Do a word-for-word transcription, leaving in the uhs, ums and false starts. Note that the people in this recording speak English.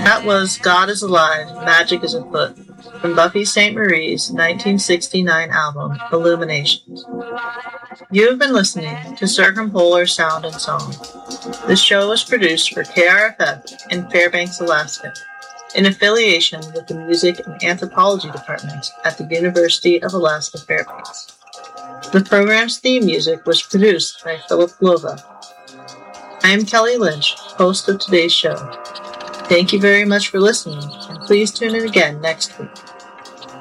That was God is Alive, Magic is Afoot, from Buffy Sainte Marie's nineteen sixty-nine album, Illuminations. You have been listening to Circumpolar Sound and Song. This show was produced for K R F F in Fairbanks, Alaska, in affiliation with the Music and Anthropology Department at the University of Alaska Fairbanks. The program's theme music was produced by Philip Glova. I am Kelly Lynch, host of today's show. Thank you very much for listening, and please tune in again next week.